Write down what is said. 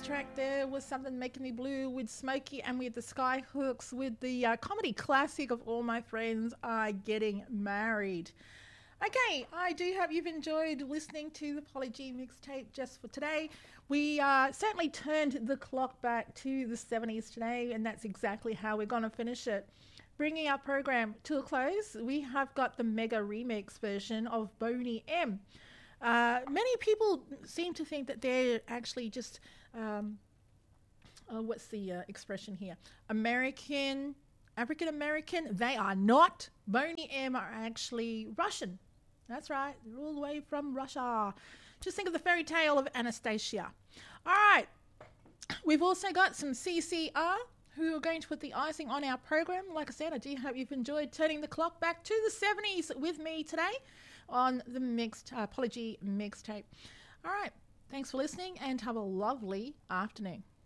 track there was Something Making Me Blue with Smokey, and with the Skyhooks with the comedy classic of All My Friends Are Getting Married. Okay, I do hope you've enjoyed listening to the Polly G mixtape just for today. We certainly turned the clock back to the 70s today, and that's exactly how we're going to finish it. Bringing our program to a close, we have got the mega remix version of Boney M. Many people seem to think that they're actually just, what's the expression here? African American. They are not. Boney M are actually Russian. That's right. They're all the way from Russia. Just think of the fairy tale of Anastasia. All right. We've also got some CCR who are going to put the icing on our program. Like I said, I do hope you've enjoyed turning the clock back to the 70s with me today on the Apology mixtape. All right. Thanks for listening and have a lovely afternoon.